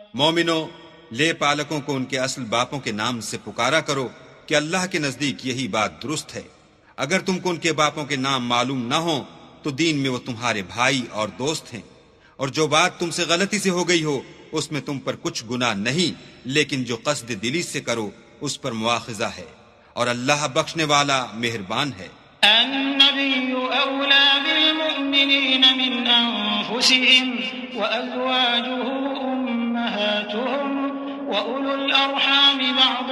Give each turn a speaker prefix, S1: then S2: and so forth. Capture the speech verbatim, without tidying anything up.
S1: मोमिनो, ले पालकों को उनके असल बापों के नाम से पुकारा करो कि अल्लाह के नजदीक यही बात दुरुस्त है। अगर तुमको उनके बापों के नाम मालूम न हो तो दीन में वो तुम्हारे भाई और दोस्त हैं, और जो बात तुमसे गलती से हो गई हो उसमें तुम पर कुछ गुनाह नहीं, लेकिन जो कस्द दिली से करो उस पर मुआखिजा है, और अल्लाह बख्शने वाला मेहरबान है।
S2: अन्नबिय्यु औला बिल्मुमिनीन मिन अनफुसिहिम व अज़वाजुहु उम्महातुहुम व उलुल अर्हाम बअद